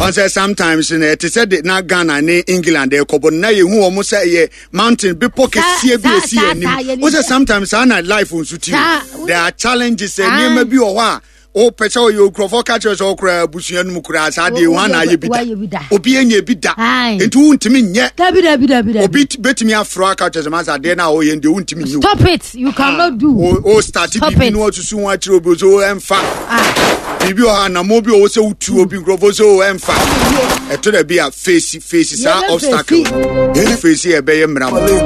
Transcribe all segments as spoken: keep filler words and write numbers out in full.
On say sometimes in it said na Ghana ne England they kobo na ye hu omo say ye mountain be pocket see be see anim. O say sometimes ana life on suti. There are challenges e name bi o ho o pese o yo crofo catch us o kra busua nu kra sa de wan na ye bi da. Obi enye bi da. Entu untimi nye. Da bi da bi da bi da. Obi betimi afro catch us ma sa de na o ye de untimi nyu. Stop it. You cannot do. O o start bi no otusu wan akire obi so emfa. Bibi o na mo bi o se utu obi crofo so emfa. Eto da bi a face face sa obstacle. Any face e be ye mra.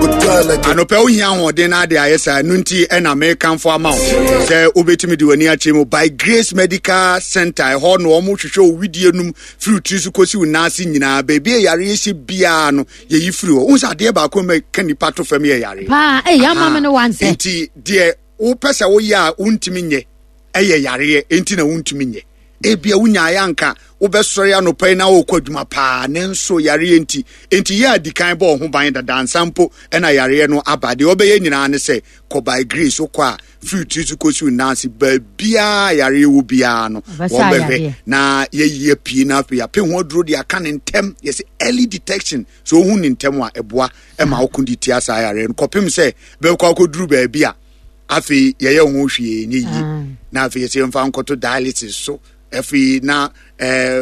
Anope o hia hoden na de ayesa nunti e na American for amount. Say obetimi de wani achi mo by Grace Medical Center ho no omo hwehwe widie num fruit su kosi unasi nyina baby e yare yesi bia no ye yifri o unsa de ba ko me kanipa to fam ye yare pa eh ya mama no wan say enti de wo pesa wo ya untimi nye eye yare enti na untimi nye ebia wunya ya nka wo besori anopai na wo kwaduma pa ne nso yare enti enti ya dikan bo ho ban da dansampo e na yare no abade obeye nyina ne se ko by Grace okwa fruit su kosi unasi babia yare wo bia no wo bebe na ye ye pi na ya pe ho duro dia kan ntem yes early detection so hu ni ntem a eboa e ma wo kundi ti asa yare no kopim se be kwa ko duro ba bia afi ye ye ho hwie ni yi na afi ye se mfa nkoto dialysis so efi na eh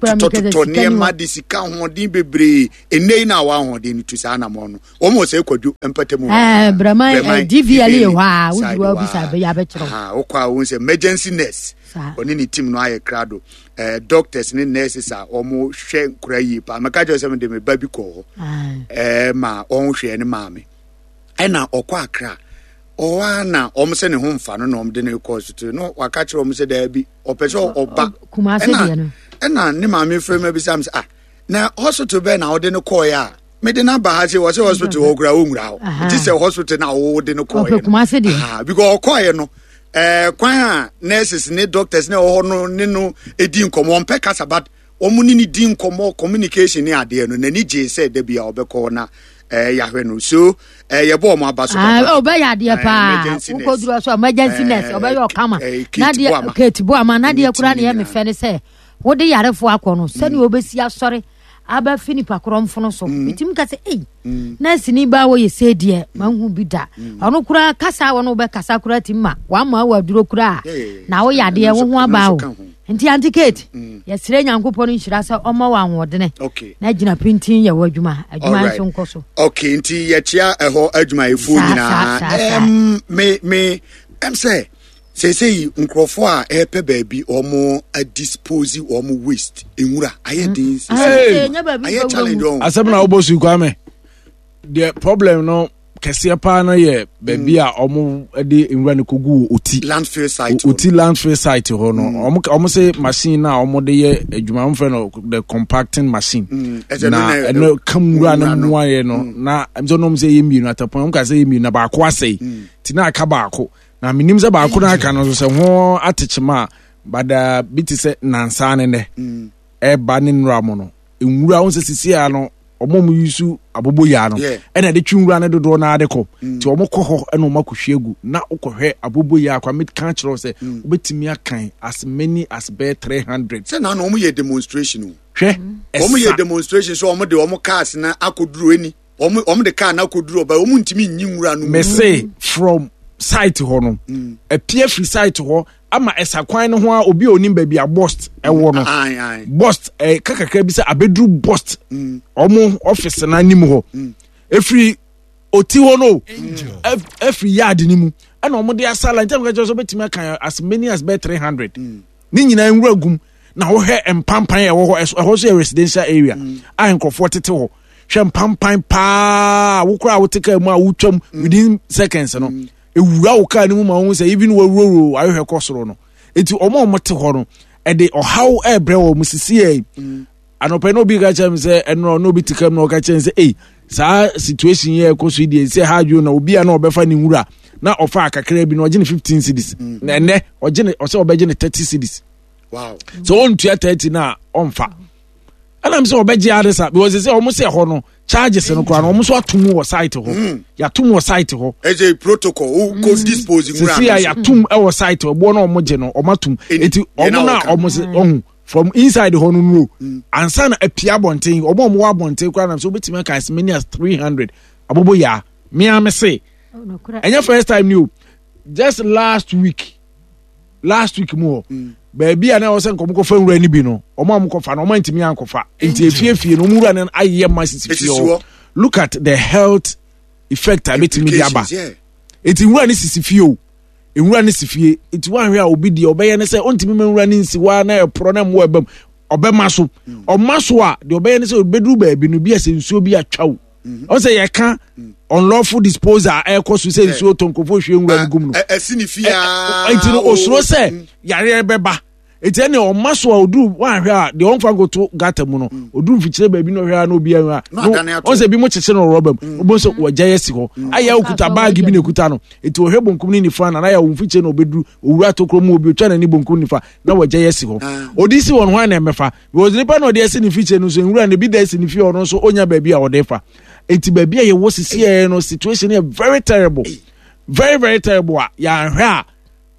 to ne ma disika hodin bebre enei na wa hodin tu sa na mo no o mo se kwadu empatemu eh brama D V L wa wo du wa bisa be ya be kiro ah o kwa won say emergency nurse oni ni team no aye krado eh doctors ni nurses a o mo hwe nkura yi pa maka jo se me de me baby ko eh ma on hwe ne maame e na okwa akra o ana o mse ne ho mfa no no de ne course to no waka kire o mse da bi o pese oba ena ena ne ma me frame bi sam ah na hospital be na o de ne call ya me de na ba ha se wo se hospital wo gra wo nwura o ti se hospital na wo de ne call ah because o call ye no eh kwan a nurses ne doctors ne o no ne no edi nkomo on pe kasa but o mu ni ni di nkomo communication ni ade no na ni je se da bia obekọ na eh yahwe no so eh yebo mo abaso ah oba ya de pa ko duro so emergency nurse oba yo kama na de ketibo ama na de kura na ye me fe ne se wo de yarefo akono se ni obesi asore aba fini pakromfono so bitim ka se eh nurse ni ba wo ye se de manhu bi da ono kura kasa wo no be kasa kura timma wa ma wa duro kura na wo ya de wo ho aba wo nti antikate yesire nyankopon nhira sa oma wa anwodene na gina printing ya wadwuma adwuma nso nkoso okay nti ye chia eho adwuma efu nyina em me me em say say say nkrofo a epe baabi omo a dispose omo waste enwura aye din say aye challenge on asem na obosu kwame the problem no kese pa na ye baabi a omo de enwura ne kogu oti landfill site oti landfill site ho no omo omo say machine na omo de ye adwuma mfre no the compacting machine na no kamura na mu aye no na amzo no say ye mi no atapon omo ka say ye mi na ba ko asai ti na aka ba ko na minim se ba ko na aka no so ho atechema bada biti se nansa ne ne e ba ne nra mo no enwura won se sisi a no omo mu yusu abobo ya no e na de twunwura ne dodo na ade ko ti omo ko ho e no makohwegu na ukohwe abobo ya kwa mit kan chiro se obetimi akan as many as be three hundred se na no omo ye demonstration hwe omo ye demonstration so omo de omo cars na akoduro eni omo omo de car na akoduro ba omo ntimi nyinwura no me say from site ho no a P F site ho ama esakwan no ho a obi onim ba bia bost e wo no bost e kakaka bi se abedru bost omo office na nim ho efri oti ho no efri yard ni mu ana omo de asala ntam ka so betimi aka as many as be three hundred ni nyina nwura gum na wo he empampan e wo ho e ho so residential area a nkofo tete ho hwe empampan pa wo kura wo teka mu a wo twam within seconds no ewura wo ka ni mu ma wo say even wo roro ayehwe kosoro no enti omo omo te ho no e de ohaw e bre wo musisi e anope no bi ga chem say eno no bi tikam no ka chem say eh sa situation ye koso di say hadwo na obi a na obefa ni nwura na ofa akakra bi no oje ne fifteen cedis na ene oje ne o say obeje ne thirty cedis wow so on to thirty na onfa and I'm so obeje adesa because they say almost say ho no charges no kwa no almost atum wo site ho ya tum wo site ho as a protocol who could dispose nwura see ya tum e wo site ho bo na omo je no omatum eti omo na omo se ohun from inside the honu no mm. ansa na apia bonten omo mo wa bonten kwa na so betimi aka as many as three hundred abobo ya me am say enya first time new just last week last week more mm. baby ana wo se nkom ko fa nwura ni bi no omo am ko fa no omo ntimi an ko fa enti efie fie no nwura na aye masisi fie. Look at the health effect abetimi di aba enti nwura ni sisi fie o enwura ni sifie enti wan hwe a obi di obeye ne se ontimi menwura ni nsi wa na epro na mo ebam obemaso omaso a de obeye ne se obeduru baabi no bi ase nsuo bi atwawo on say ye kan unlawful disposal e ko so se nsuo tonkofo hwe nwura ngum no asini fie a enti no osuro se yare beba enti ene omaso a odu wan hwe a de onfa goto gata mu no odu mfikire baabi no hwe a na obi anwa on say bi mo cheche no robam obo so wagya yesi ho aya okuta bag bi na ekuta no enti ohwe bonkum ni nifa na na ya mfikire no obeduru owura tokro mu obi otwa na ni bonkum nifa na wagya yesi ho odisi won ho na emefa because nipa no de yesi ni fiche no so nwura ne bi da yesi ni fie ono so onya baabi a odefa enti baabi a ye wo sisi e no situation is very terrible very very terrible ya hwe a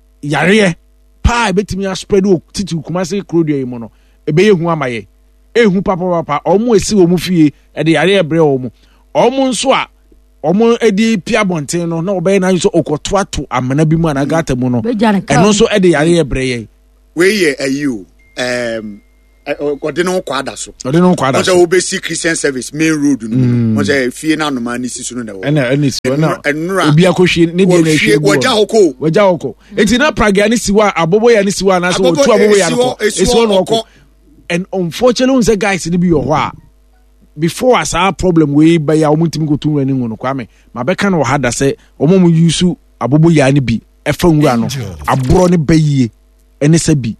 yare pa betimi a spread o titi kumase krodio yi mo no ebe ye hu amaye ehu papa papa omo esi wo mu fie e de yare ebre wo mu omo nso a omo edi pia bonten no na obe na so okoto ato amana bi mu anagata mu no eno so e de yare ebre ye we ye ayu um ode no kwa da so ode no kwa da so obesi Christian service main road no mo say fie na no ma ni sisu no na wo ena ena si na obi akohwie ne de na hwie wagya hoko wagya hoko enti na praga ni siwa abobo ya ni siwa na so otu abobo ya no eso no hoko and unfortunately unse guys ni bi yo ho a before as our problem we ba ya omuntimi go tun wani ngono kwa me ma be kan wo hada se omom yusu abobo ya ni bi efa nwura no abro ne bayie ene sabi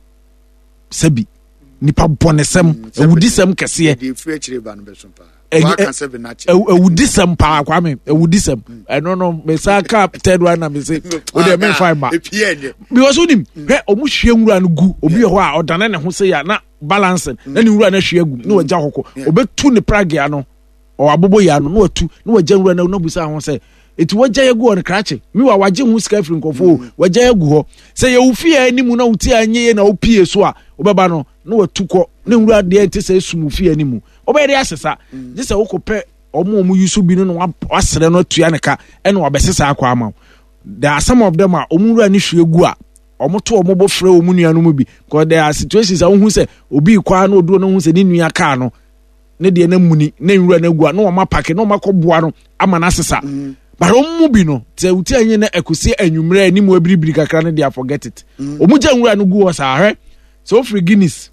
sabi nipa bonesem ewudisem kese di free chire ba no be so pa wa kan se be na che ewudisem pa kwa me ewudisem eno no me sa cap third one na me say o de me five ba because unim he omu hwie nwura no gu obi ho a odane ne ho se ya na balance na ni nwura na hwie gu na wagya hoko obetu ne pragia no o abobo ya no na watu na wagya nwura na na busa ho se eti wagya yegu on krache mi wa wagye hu sika free nkofo wagya yegu ho se ye ufie animu na uti anye na opie so a obeba no na watuko na nwura de enti se sumu fie animu obere asesa je se wokope omo omo yusu bi no no wasere no tua ne ka e na wabesesa akwa ama there are some of them a omura ni hwe gu a omo to omo bofre omu nua no mu bi because there are situations a hu se obi kwa na odo no hu se ni nua ka no ne de na muni na nwura na gu a na o ma pake na o makoboa no ama na asesa but omu bi no te uti anye na ekosi anwumre ani mu abiribiri kakra ne dia forget it omu ja nwura no gu o sa ahwe so free Guinness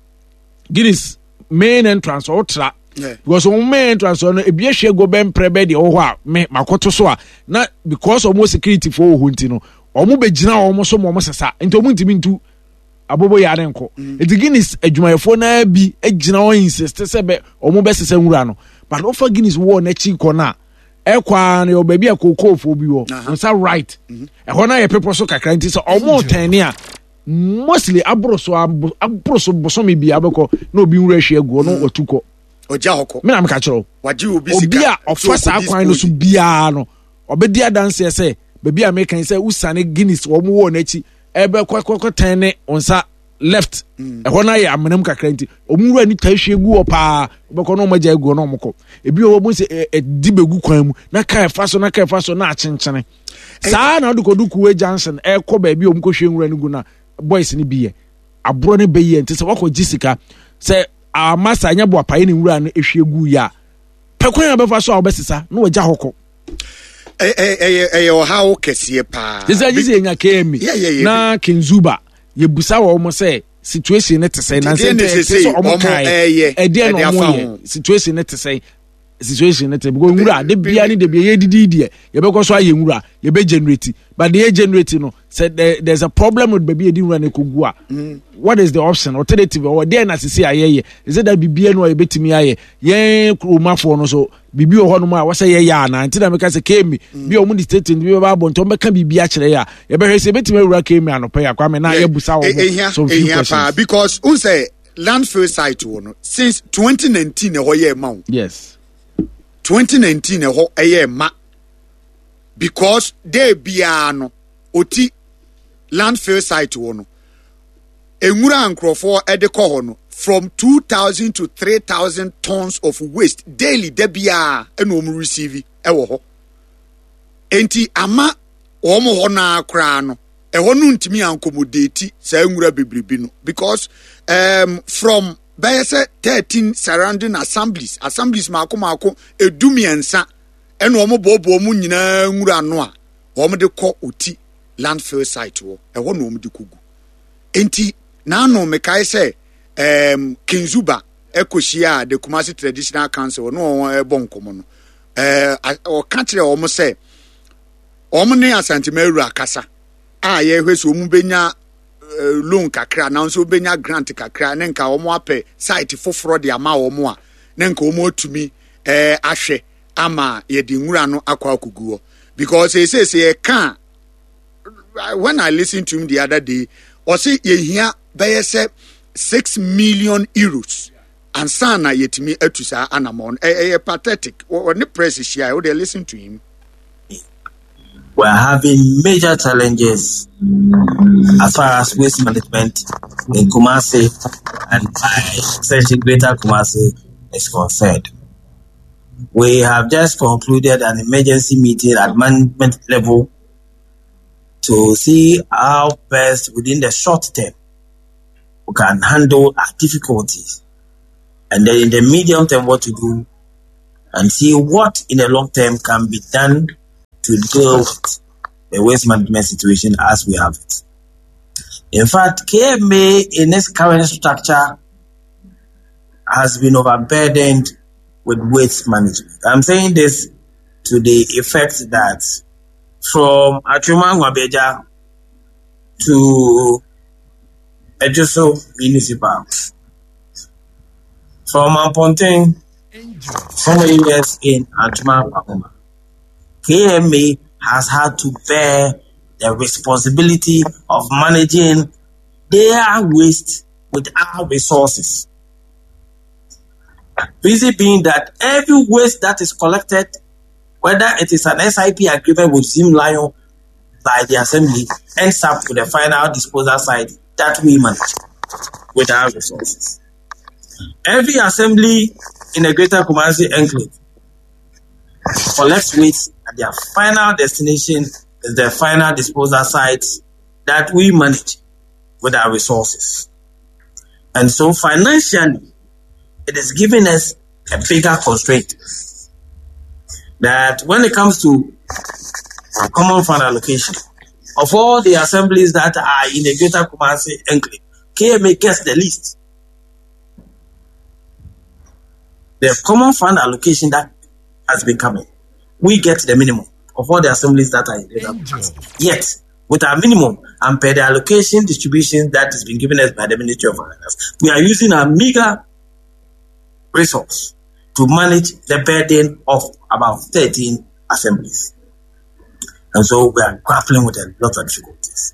Guinness main entrance ultra yeah. Because on main entrance no ebie hwe go ben prebe de ho a me makoto so a na because of more security for ho nti no omo begina omo so mo sesa nti omo ntimi ntu abobo ya renko eti Guinness adwumayefo na bi agina o insist se be omo be sesa nwura no but offer Guinness wo na chi kona ekwa na obabi akokofo bi wo nsa right e ho na ye people so kakra nti so omo tani a mostly abroso abroso bosomi bi abeko na obi nwura hwe agu no otuko oja hoko me na me ka kiro waji obi sika obi a ofasa akwan no so bia no obedi adanse se baby a make say usane Guinness wo mo wo na chi ebe kwakwa tane onsa left e ho na ya amenam kakra nti omwura ni ta hwe agu opa obeko no magya agu no omko ebi wo mo se di begu kwan mu na kai faso na kai faso na achenchene saa na odukoduku we Johnson e ko baby omko hwe nwura ni gu na boys ni biye abro ne beye nti se wako gisika se a masa anya bo apaye ni nwura no ehwe gu ya pekwan abefa so a obesisa na wagya hoko eh eh eh eh o ha o kese pa disa gisi enya kemi na Kinzuba ye busa wo mo se situation ne tese na se so omo kai e de no mo situation ne tese situation ne te because nwura de bia ni de bia ye didi die ye be ko so aye nwura ye be generate but the generate no said there, there's a problem with baby edi nwura ne kogua what is the option alternative or there na sisi aye is it that bibia no ye betimi aye ye kromafo no so bibi o ho no ma wasa ye ya na nti na me ka se kemi bi o mu di statement bi ba bo nto me ka bibia kire ya ye be hwe se betimi awura kemi anopa ya kwa me na ye busa wo so few questions because un say landfill site wo no since twenty nineteen e ho ye ma yes twenty nineteen e ho eye ma because there bia no oti landfill site wo no enwura nkrofo ede kɔ hɔ no from two thousand to three thousand tons of waste daily debia eno mu receive ɛwɔ hɔ enti ama wɔn hɔ na akra no ɛhɔ no ntimi accommodate saa nwura bebrebe no because um from bɛyɛ thirteen surrounding assemblies assemblies maako maako edumiensa ɛna wɔn bɔɔbɔɔ mu nyinaa nwura no a wɔn de kɔ oti landfill site wɔ ɛhɔ na wɔn de kogu enti na no mekae sɛ um Kinzuba ekoshia the Kumasi Traditional Council no wɔn ɛbɔ nkɔmɔ no ɛɛ ɔka kyerɛ wɔn sɛ wɔn ne Asante Mary akasa a yɛhwɛ so wɔn benya loan kakra na nso benya grant kakra ne nka wɔn apɛ site foforɔ de ama wɔn a ne nka wɔn atumi ɛɛ ahwɛ ama yɛde nwura no akɔ akugu hɔ because they say say can when I listened to him the other day or say yehia bɛyɛ sɛ six million euros and sana yetimi etusa anamon eh pathetic when the press is here they listen to him. We're having major challenges as far as waste management in Kumasi and especially Greater Kumasi is concerned. We have just concluded an emergency meeting at management level to see how best within the short term we can handle our difficulties, and then in the medium term what to do, and see what in the long term can be done to deal with the waste management situation as we have it. In fact, K M A in its current structure has been overburdened with waste management. I'm saying this to the effect that from Achuma Wabeja to Ejoso Municipal, from Ampontain, some years in Achuma Waboma, K M A has had to bear the responsibility of managing their waste with our resources. Reason being that every waste that is collected, whether it is an S I P agreement with Zim Lion by the assembly, ends up with the final disposal site that we manage with our resources. Every assembly in the Greater Kumasi Enclave collects waste at their final destination is the final disposal sites that we manage with our resources. And so financially, it is giving us a bigger constraint that when it comes to common fund allocation, of all the assemblies that are in the Greater Kumasi Enclave, K M A gets the least. The common fund allocation that has been coming, we get the minimum of all the assemblies that are in Greater Kumasi. Yet, with our minimum and per the allocation distribution that has been given us by the Ministry of Finance, we are using a meager resource to manage the burden of about thirteen assemblies. And so we are grappling with a lot of difficulties.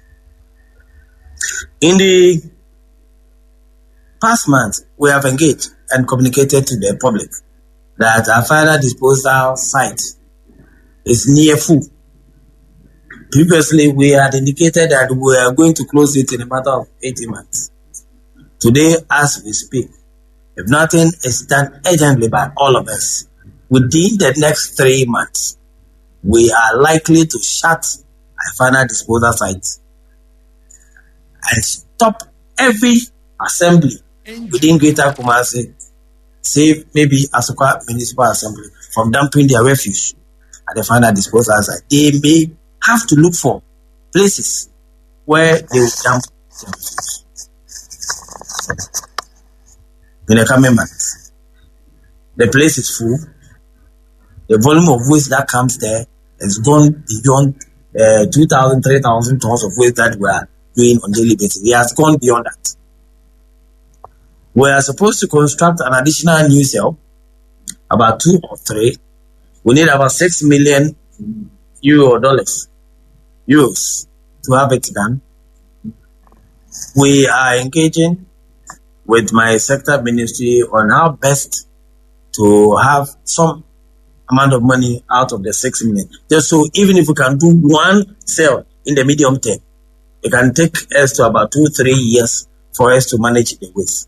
In the past month, we have engaged and communicated to the public that our final disposal site is near full. Previously, we had indicated that we are going to close it in a matter of eighteen months. Today, as we speak, if nothing is done urgently by all of us, within the next three months, we are likely to shut our final disposal site and stop every assembly within Greater Kumasi, save maybe Asokwa Municipal Assembly, from dumping their refuse at the final disposal site. They may have to look for places where they will dump their refuse in the coming months. The place is full. The volume of waste that comes there has gone beyond uh, two thousand, three thousand tons of waste that we are doing on daily basis. It has gone beyond that. We are supposed to construct an additional new cell, about two or three. We need about six million euro dollars, euros to have it done. We are engaging with my sector ministry on how best to have some amount of money out of the six million. Just so even if we can do one cell in the medium term, it can take us to about two, three years for us to manage the waste.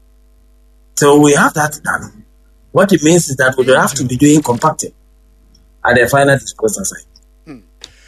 So we have that done. What it means is that we will have to be doing compacting at the final disposal site. Hmm.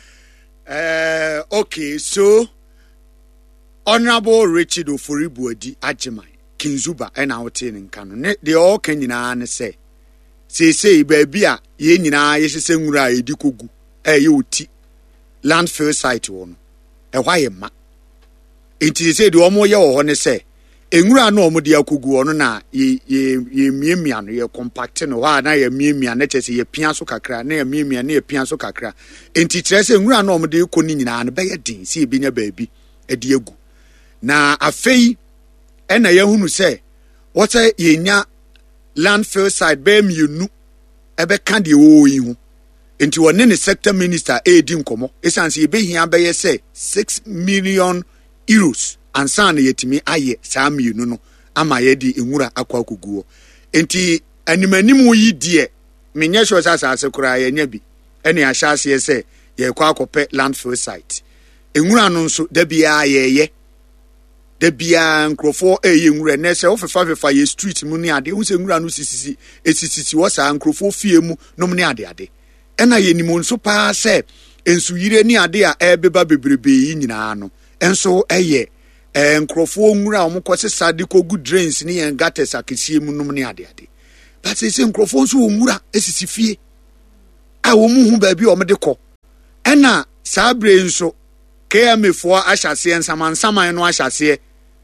Uh, okay, so Honorable Richard Oforibuadi Ajimai, Kinzuba, and our ten in Canon, they all can you say. Say, say, baby, ye nina, yes, sing rai, dikugu, a U T landfill site one. A why ma. It is said, one more year on say. Engura no mo dia kugu ono na ye ye ye miemia no ye compact no wa na ye miemia na chese ye pia so kakra na ye miemia na ye pia so kakra enti trese engura no mo de ko ni nyina no be ye din si ebi nya baabi e de egu na afei e na ye hunu se what say ye nya landfill side be mienu e be ka de wo yi hu enti woni ne sector minister e di nkomo esanse ye be hia be ye say six million euros ansa na yetimi aye saa mienu no ama ye di enwura akwa kuguo enti animanim yi die menye sure sasa asekura ye nya bi ene ya hyase ye se ye kwa akope landfill site enwura no nso da bia ye ye da bia nkrofo eye enwura na se ofefa fefa ye street mu ni ade hu se enwura no sisisi esisisi wo saa nkrofo fie mu no mu ni ade ade ena ye nimo nso pa se ensu yire ni ade a ebeba bebrebe yi nyina no enso eye nkrofo nwura omukose sade ko good drains ni en gates akesie mu num ni ade ade but say nkrofo nso nwura esisi fie a wo mu hu ba bi o mede ko ena sabre nso K M fo ahyase ensamansaman no ahyase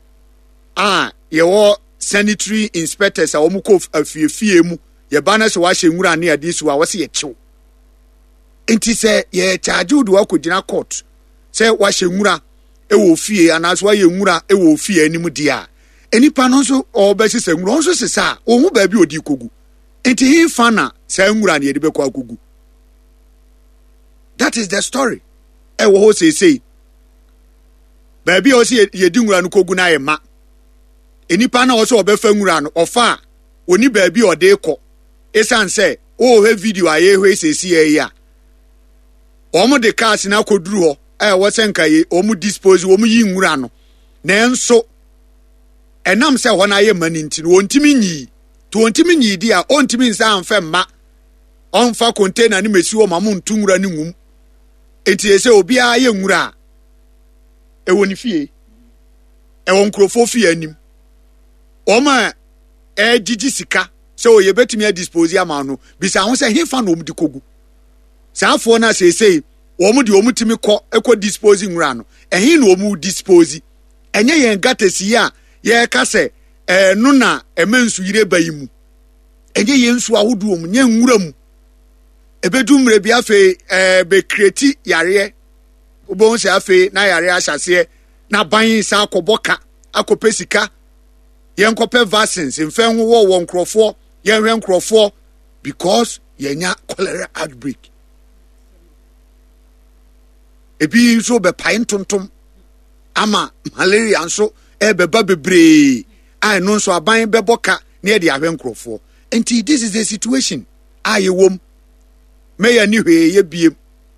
ah ye wo sanitary inspectors a wo mu ko afiefie mu ye ba na se wa hye nwura ne ade su a wo se ye chew enti se ye charge do akogina court se wa hye nwura ewo fie anaso aye nwura ewo fie anim dia enipa no so obesi se nwura so sesa ohun ba bi odi kogu enti hin fana sa nwura ne yede bekwa kogu. That is the story. Ewo ho say say ba bi o se yedi nwura no kogu na ye ma enipa na o so obefa nwura no ofa oni ba bi o de ko esan se o he video aye hwe sesi ye ya omo de cars na koduru ho eh wosenka ye omu dispose omu yi nwura no na enso enam se ho na ye mani nti no ontimi nyi to ontimi nyi di a ontimi nsa amfa ma onfa container ni mesi wo mamu ntu nwura ni ngum enti ese obi a ye nwura e woni fie e won krofo fie anim oma e gigi sika se o ye betimi a dispose ama no bisa ho se hefa na omu di kogu saafo na se se omu di omu timi ko eko dispose nwura no ehin na omu dispose enye yen gatesi a ye ka se eh no na emensu yire bayimu enye yen su ahodu omu nye nwura mu ebedu mre bia fe eh be create yare obon se afe na yare ahyase na ban sa akoboka akopesika yen kope vaccines mfen wo wo nkrofo yen hwe nkrofo because yenya cholera outbreak ebi so be pain tontom ama malaria nso e be ba bebre ai no so aban be boka na e de ahwe nkrofo enti this is the situation aye wom me ya ni hwe ye biem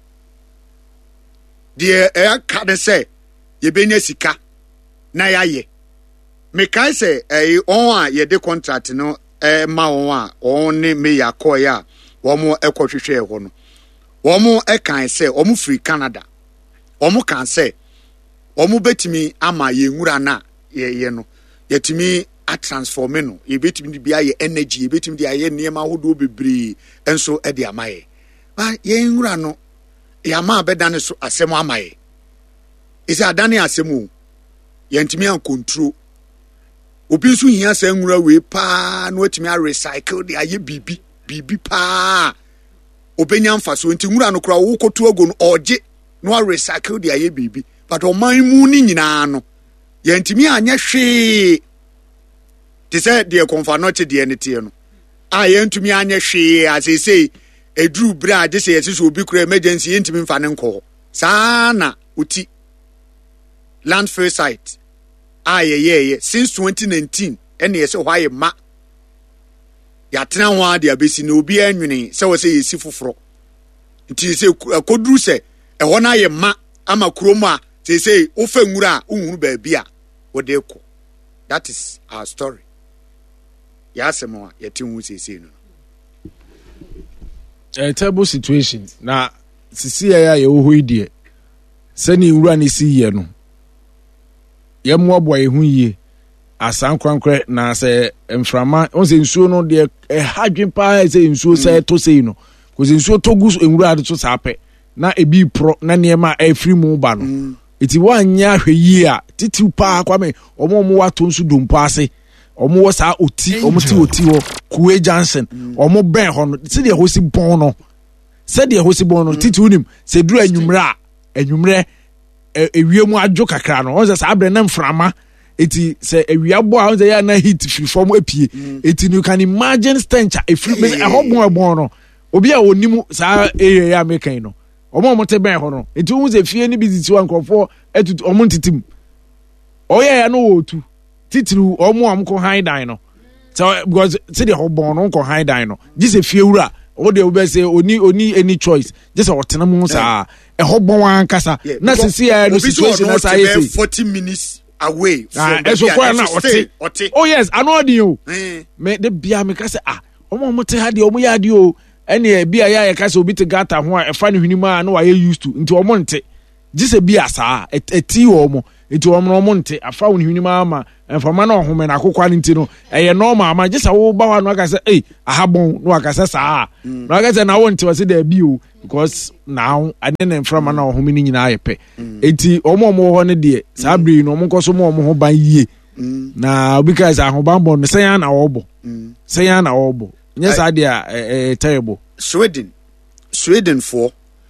de e ka de se ye benya sika na ya ye me kai se e on a ye de contract no e ma won a on ne me ya ko ya wo mo e kwhwehwe ho no wo mo e kan se wo mo free Canada omu kan se omu betimi ama ye nwura na ye ye no yetimi a transform no ye betimi bia ye energy ye betimi dia ye niema hodo bebre enso e dia maye ba ye nwura no ya ma beda ne so asem amaye isa adane asemu yentimi an control obi nso hia sa nwura we pa no etimi a recycle dia ye bibi bibi pa obenya mfaso enti nwura no kura wo kotu ago no oje no recycle dia ye bibi but o man mu ni nyina no yentimi anya hwe te say de konfa no che de ne tie no a yentumi anya hwe asese edru bra de se yesi obi kura emergency yentimi mfa ne nko saa na uti landfill site a ye ye ye since twenty nineteen ene yesi hwa ye ma ya tena ho ade abesi na obi anwene se wo se yesi foforo nti se koduru se e ho na ye ma ama kromo a se se ofa nwura a unhuru ba bia wo de ko that is our story. Yasemo yetin say say no. A terrible situation. Na sisi ya ye wo hoidie. Sani wura ni si ye no. Ye mo abo ye hu yie. Asan kwankre na se mframa on se nsuo no de e hadwen pa se nsuo se to sei no. Ko se nsuo to gu nwura ade to sape. Na ebi pro na niema e free mu ba no. Iti wanya hwe yie a titi pa kwame omo mo wato nsu dompo ase. Omo wo sa oti omo ti oti wo Kuwe Johnson omo ben ho no se de hosi bon no se de hosi bon no titi unim se duru anwumra anwumre ewiemu adwo kakra no on se sa abre na mframa eti se ewia bo a on se ya na hit free form epie eti you can imagine stench e free me e ho bon bon no obi a onim sa area ya mekan no omo omo te ben ho no eti un se fie ni biziti wan krofo etutu omo ntitim oya ya no otu titru omo amko high dan no so because see the whole born on high dino just a few ra o de we say oni oni any choice just o tena mu sa e ho bon wan kasa na se see no situation as I say forty minutes away from the so kwa na oti oh yes I know the o me de bia me kasa ah omo mo te ha de omo ya de o ene e bia ya ya kasa obi te gata ho a e fa ne hwinima na wa used to nti omo nte just a bia sa e ti omo nti omo no nte afa wo hwinima ama enfama na ohome na akokwa nti no eye normal ama gisa wo ba wa no aka say eh ahabon no aka say saa no aka say na wo nti wase da bi o because now ane na enfama na ohome ni nyina ayepe enti omo omo ho ne de saa bri no omo nkoso mo omo ho ban yie na because ahoban bon no say na obo say na obo nya saa de a terrible. Sweden Sweden for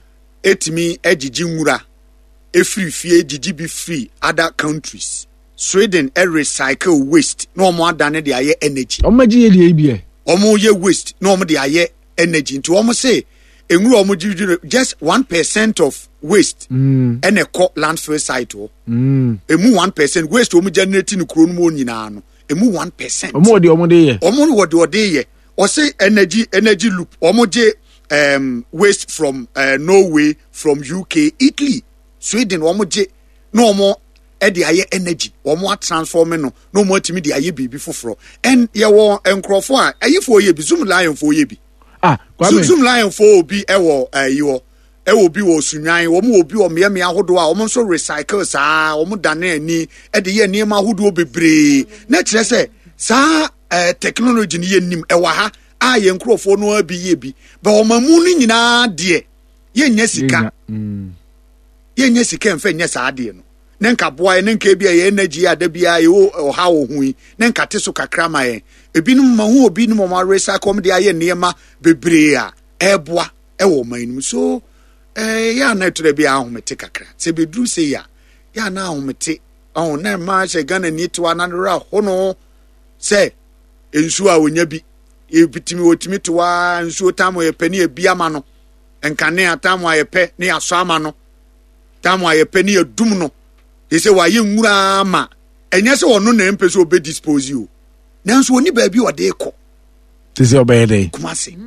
etimi agigi nwura efiri fie gigi be free other countries. Sweden e recycle waste no mo adane de aye energy omo gi ye de bia omo ye waste no mo de aye energy nti omo say enwuru omo gi just one percent of waste mm. ene ko landfill site o mm. emu one percent waste omo generate no kuro no mo nyina no emu one percent omo de omo de ye omo wo de ode ye o say energy energy loop omo je um waste from uh, Norway, from U K, Italy, Sweden omo je no omo e de aye energy omo transforming no no mo timi de aye bibi foforo en ye wo enkrofo a aye fo ye bi zoom lion fo ye bi ah zoom, zoom lion fo obi e wo ayi wo e wo bi wo sunwan wo mo obi o me me ahodo a omo so recycle saa omo dane ani e de ye niam ahodo bebre na kire se saa eh, technology ni ye nim e wa ha a ye enkrofo no abi ye bi ba omo mu ni nyina de ye nya sika mm. ye nya sika mfa nya saa de no nenka boa nenka bia ye energy ada bia ye o ha wo hu nenka te so kakra ma ye ebinum ma hu obinum ma resa kom de aye niema bebre a eboa e wo manum so eh ya na tire bia ahomete kakra se bedru se ya ya na ahomete on na ma she Ghana ni to anadora ho no se ensu a wonya bi e bitimi wotimi to wa ensu tamo ye pani e bia ma no enkane atamo aye pe ne aso ama no tamo aye pe ne edum no they say why nwura ma enye se wono na mpe so obe dispose you nanso oni ba bi ode ko they say obey dey kuma se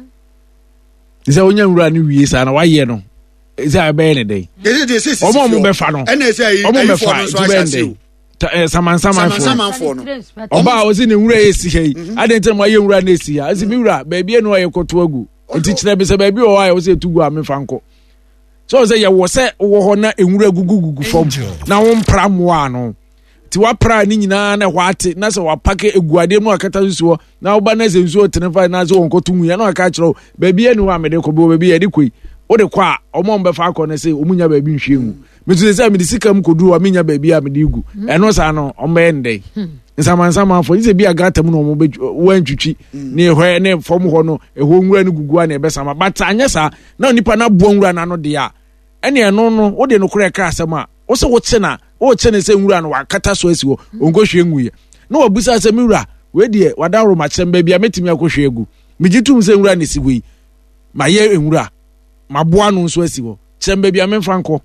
they say onya nwura ni wie sa na waye no they say obey ne dey they say omo mo be fa no ene say omo be fa so bende saman saman for saman for no oba o se ne nwura esi hei adentem waye nwura na esi ya asi mi nwura ba bi enu aye koto agu enti kire be se ba bi o aye o se tugu a me fa nko so say ya wo se wo ho na enwura gugugugu fom na wo mpra moa no ti wa pra ni nyina na hwate na se wa pake eguade mu akata susuo na wo ba na se nsuo tenefa na se won kotu mu ya na aka kiro ba bi enu a me de ko ba bi e de koi o de kwa omo mbe fa akọ na se omunya ba bi nhwengu me tu se me de sika mu kodu wa menya ba bi a me de gu eno sa no ombe ende nsamansaman fo ise bi agata mu no mo be wantwitwi ne hwe ne fom ho no eho nwura ne gugu a na ebe sama but anya sa na nipa na bo nwura na no de a ene eno no wo de no kure ka asem a wo se wo che na wo che ne se nwura no wakata so asi wo onkohwe nwuye na wo busa se nwura we de wadaro ma chemba bia metimi akohwe egu migitum se nwura ne si we ma ye nwura ma boa no so asi wo chemba bia memfa nko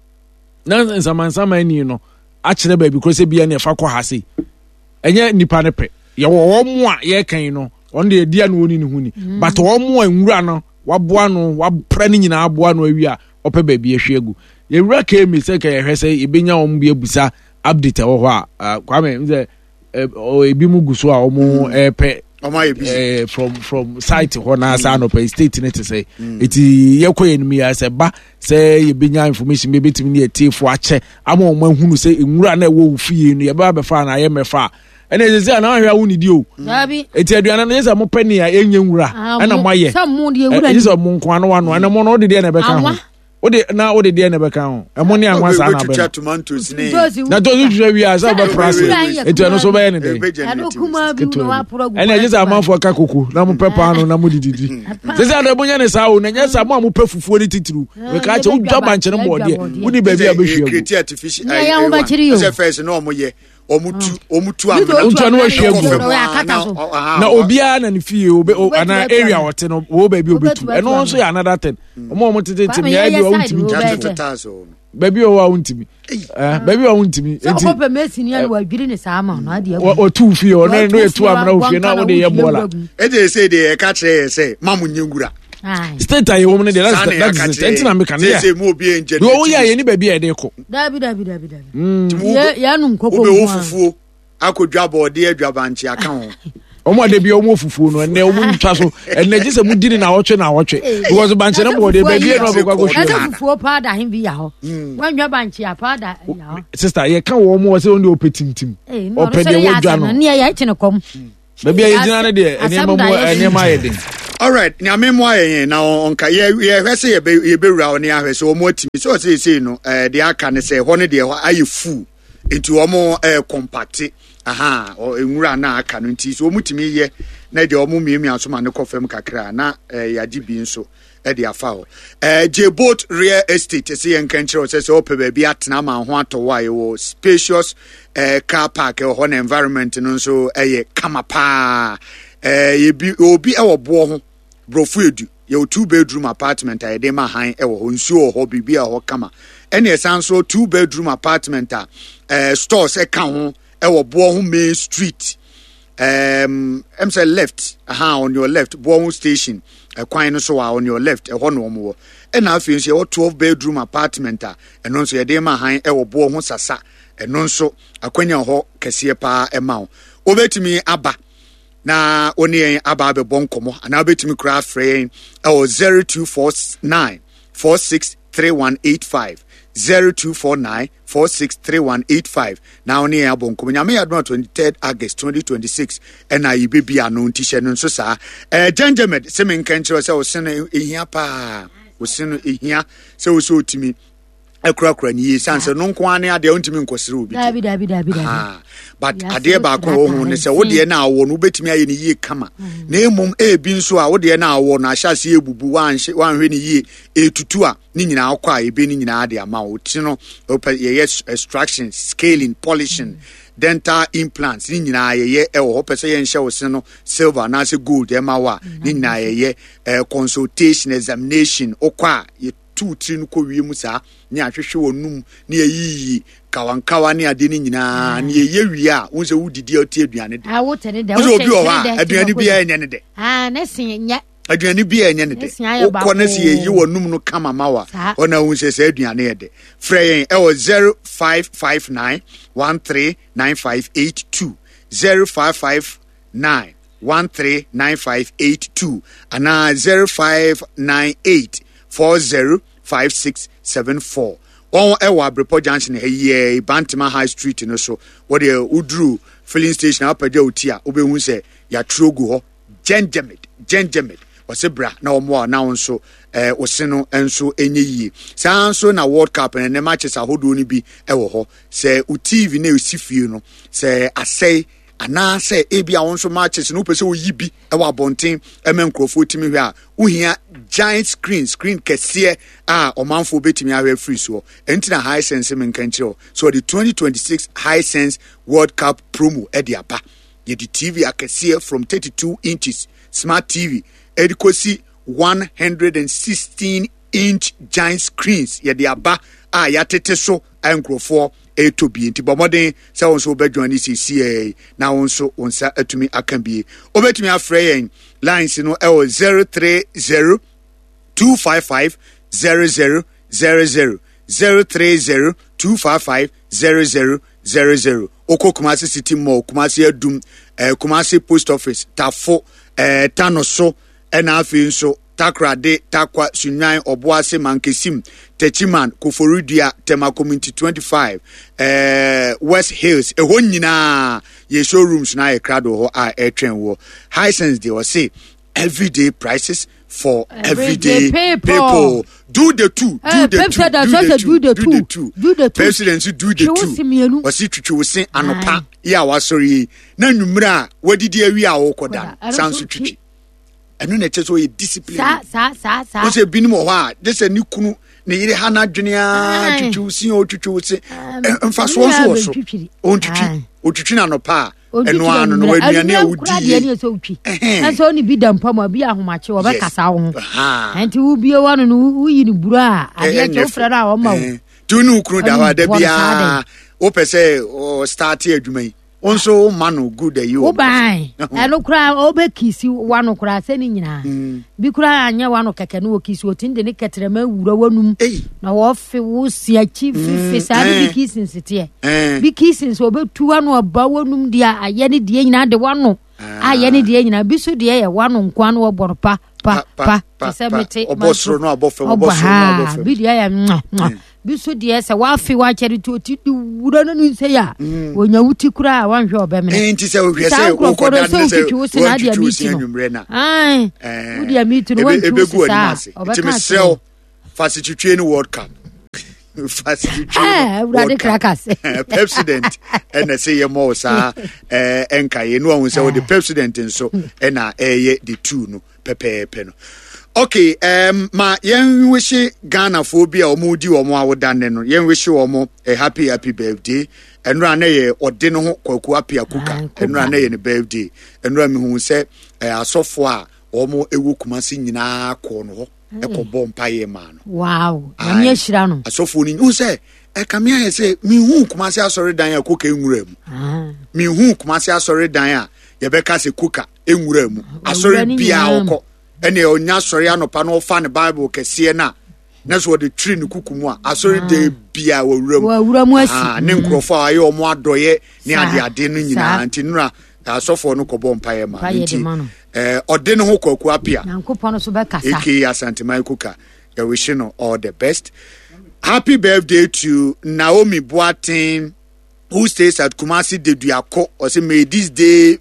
na nsamansaman ni no a kire ba bi kro se bia ne fa kọ ha se enye nipa ne pe ye wo wo mo a ye kan no on de dia no oni ne huni but wo mo nwura no waboa no wapra ni nyina aboa no awi a ope ba bi ehwe egu ye wura ka mi se ka ye hwese ibenya wo mbi abusa update wo ho a kwame nze ebi mu gu so a omo epe eh from from site ho na sa no pay state ne te say eti yekoye nimi ya se ba say ye benya information be betimi ne etifo ache ama omo ahunu say enwura na ewo fie no ye ba be fa na ye mefa ene eze na ahwa woni di o dabi eti aduana no yesa mo pani a enye nwura na mo aye sam mo de ewura ni so mo nko ano wano na mo no de de na be ka ho ode na ode de na be ka ho e mo ni anwa sa na be na tomatoes ni na to ju wi asa ba price eti no so be ne de adokuma bi no wa progu ene je sa manfo ka koko na mo pepa no na mo dididi se se ade bonya ne sa o na nya sa mo mo pefufuo ni titiru we ka che udwa banche no bo de woni ba bi a be hwe create artificial ai se first no mo ye omutu omutu amna omutu no hwe na obia na ne fie obe ana area wote no wo ba bi obetu eno nso ya another thing omo omo tete tete ya bi o ntimi baby o wa untimi eh baby o untimi enti so ko mesi ni alwa dwiri ne sa ma no ade o tu fie o no no etu amna o fie na wo de ye bola e dey say dey ka kire say mamu nyengura state ayi woman dey that's that's enti na me kan ya say mo obi enje wo ya ye ni baby e dey ko dabi dabi dabi dabi ya ya num kokko wo be ofufuo akodwa bode adwa banchi aka ho omo de bi omo fufuo no ene omo ntwa so ene je se mu dini na wotwe na wotwe because banchi na bode baby no be kwa go hwe na fufuo pa da hin bi ya ho wanwa banchi ya pa da ya ho sister ye kan wo mo se only opetintim opede wo dwa no ne ya chi ne kom baby ye jina na de ene ma mo ene ma ye de all right nya me mo ayen na onka ye ye hwese ye be ye bewura oni ahwese o mo atimi so say say no eh de aka ne say ho ne de aye fu enti o mo eh compact aha o enwura na aka no nti so o mutimi ye na de o mo miemi asoma ne kofam kakra na eh yaji bi nso e de afa ho eh J-Boat Real Estate say en kanchiro say say o pe ba bi atena ma ho atowa ye wo spacious eh car park e ho na environment no nso eh kama pa eh ye bi obi e wo bo ho brofu edu ye two bedroom apartment a de ma han e wo ho nsuo ho bibi a ho kama ene esanso two bedroom apartment a eh stores e ka ho e wo bo ho main street um em say left aha on your left bo ho station e kwan no so on your left e ho no mo e na afi nso ye twelve bedroom apartment a eno nso ye de ma han e wo bo ho sasa eno nso akwanya ho kese pa e ma obetimi aba na oni aba be bonkomo ana betimi kra free e zero two four nine four six three one eight five zero two four nine four six three one eight five na oni abonkomo nyame ya do twenty-third August twenty twenty-six ena yibebi ano ntishe no so sa eh Janjamed se men kan kire se o sene ehia pa o sene ehia se o so otimi akura kura ni sanse no nko ane ade ontimi nkosere obi dabi dabi dabi dabi ah but ade ba ko ho ne se wo de na awo no betimi aye ni yie kama na emum e bi nso a wo de na awo no ahyase ebubu wan hwe ni yie etutu a ni nyina akwa ebe ni nyina ade ama wo ti no ye extraction scaling polishing dental implants ni nyina ye e wo pese ye nhye wo se no silver na se gold e ma wa ni nyina ye consultation examination okwa ye two three ko wiem sa ni ahwehwe wonum ni ayiyi kawankawa ni ade ni nyina ni ye wi a wonse wudidi oti aduane de ah wo tene de wo bi o ha aduane bi enye ne de ah na sin nya aduane bi enye ne de ko na se ye wonum no kama mawa ona wonse se aduane ye de frey e wo zero five five nine one three nine five eight two zero five five nine one three nine five eight two ana zero five nine eight four zero five six seven four on ewa Brepo Junction here Bantima High Street no so what the udru filling station apaja otia obehu se ya trogu ho Janjamed Janjamed wasebra na omo na nso eh oseno enso enye yie sanso na World Cup and ne matches ahodo ni bi ewo ho se u T V na osifie no se asai ana se ebia won so matches no pese oyibi e wa bonten eme nkrofo timi hwe a uhia giant screen screen kese a omanfo betimi ahwe free so entina high sense men kan kire so the twenty twenty-six high sense World Cup promo e dia ba ye the T V akese from thirty-two inches smart T V edikosi one hundred sixteen inch giant screens ye dia ba a ya tete so enkrofo e to bi nti bomoden se won so bedwan C C A na won so onsa atumi akan bi obetumi afre yen lines no e zero three zero two five five zero zero zero zero zero three zero two five five zero zero zero zero oko Kumasi City Mall, Kumasi Adum, eh, Kumasi Post Office, Tafo, eh, Tanoso, Enafi so Takrade, Takwa, Sunyan, Obuase, Mankesim, Techiman, Koforudia, Tema Community twenty-five, eh, West Hills, a honina, ye showrooms na a crowd or a train war. High sense they will say everyday prices for everyday, everyday people. people. Do the two, do uh, the two, do the two, do the two, do the two. Do the two. Presidents do the two. Was it to say anopa? Yeah, was sorry. Na numra, what did you hear? Okoda sounds tricky. And no so a discipline. Sa sa sa sa. What's a binimo ha? This a new kunu. Ne yere hana dwenia tutu si o tutu se. Emfa so so so. On tutu. O tutu na no pa. Eno anu no aduane a wudi. Na so twi. Na so ni bi dampa ma bi ahomache wo be kasa wo. Enti wo bie wano no uyi ni buru a ade che ofra na wo ma wo. Tunu kru da wa da bia. O pese o start adwuma yi. Onso manu good that you. Obai. Elo kura obe kisi wano kura se ni nyina. Bi kura anya wano keke no kisi otinde ne ketrema wura wanum. Na wo fe wo sia chi fifi sa bi kisi nsete. Bi kisi nso obe tu wano aba wanum dia aye ne die nyina de wano. Aye ne die nyina bi so de ye wano nkwa no oboro pa pa pa. Se mete. Obosro no abofe obosro no abofe. Bi dia ya biso de se wa fi wa chere to ti wura no nse ya wonya wuti kura wan hwe obemene enti se wo hwe se wo ko da ne se wo na dia miti no ai wo dia miti no wan tu sa enti me sel fasitutwe ni world cup fasitutwe eh urade crackers president ena se ye mo sa eh enka ye no ahun se wo the president nso ena eye the two no pepepe no. Okay, um, ma yen wish Ghana phobia or moody or more awodan no yen wish you more a happy happy birthday and run a or dinner kwaku apia kuka and run a birthday and run who say a software or more a wukumasi nyina kono e ko bom paye man. Wow, na me shira no. Asofo ni who say e kam ya say mi hu kumasi asori dan ya kuka enwura mu. Ah. Mi hu kumasi asori dan ya ye beka se kuka enwura mu. Asori bia okọ ene onya sori anopa no fa ne Bible kese na na so the tree ne kukumu a asori de bia wawura mu wawura mu asi ah ne nkrofo aye omo adoye ne ade ade no nyina nti nura asofo no kọbọ mpaye ma nti eh ode ne ho kwaku apia Nyankopon so be kasa eke Asante Maikuka ya wish you all the best. Happy birthday to Naomi Boateng who stays at Kumasi Deduako. Or say may this day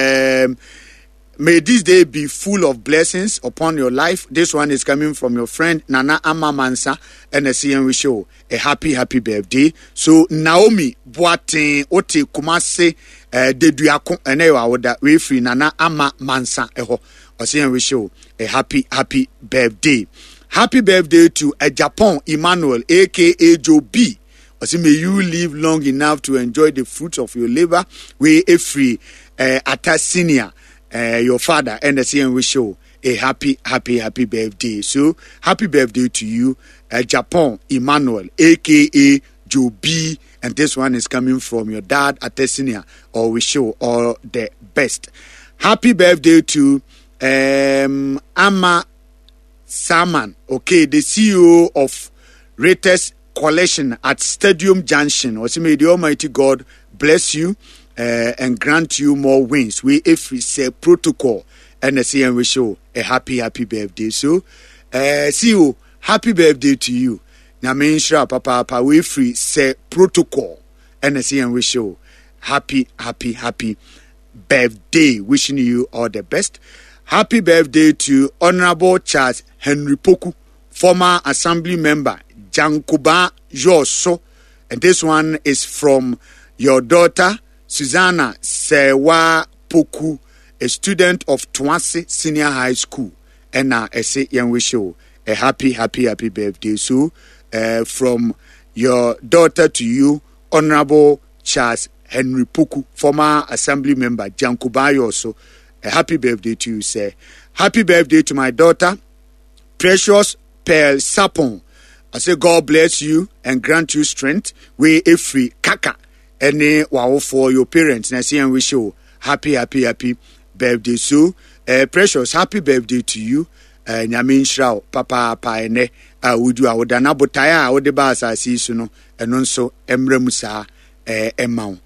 um May this day be full of blessings upon your life. This one is coming from your friend Nana Ama Mansa and a C M W show. A happy, happy birthday. So Naomi Boateng Ote Kumase Deduako and Ewa Oda we free Nana Ama Mansa eho or C M W show. A happy, happy birthday. Happy birthday to a Japan Emmanuel, aka Joe B. Or say may you live long enough to enjoy the fruits of your labor. We a free uh, Ata Senior. Uh, your father and the C M W show a happy, happy, happy birthday. So happy birthday to you, uh, Japan Emmanuel, aka Joe B, and this one is coming from your dad at Tessinia. Or we show all the best. Happy birthday to um, Ama Saman, okay, the C E O of Reuters Collection at Stadium Junction. Also, may the Almighty God bless you. Uh, and grant you more wins. We if we say protocol and the C M W show a happy happy birthday. So uh see you happy birthday to you. Now me sure papa papa we free say protocol and the C M W show happy happy happy birthday. Wishing you all the best. Happy birthday to Honorable Charles Henry Poku, former assembly member Jankuba Joso, and this one is from your daughter Susanna Sewa Poku, a student of Twase Senior High School. And now I say, young wish you a happy, happy, happy birthday. So, uh, from your daughter to you, Honorable Charles Henry Poku, former assembly member Jankubayo. Also, a happy birthday to you, sir. Happy birthday to my daughter, Precious Pearl Sapon. I say, God bless you and grant you strength. We a free kaka. Any wow for your parents. And I see and wish you happy, happy, happy birthday. So, uh, Precious, happy birthday to you. Uh, Nyamin Shrao, Papa, Paene, uh, would you, I would anabotaya, I would the bars I see, so no, and also Emre Musa, uh, Emma.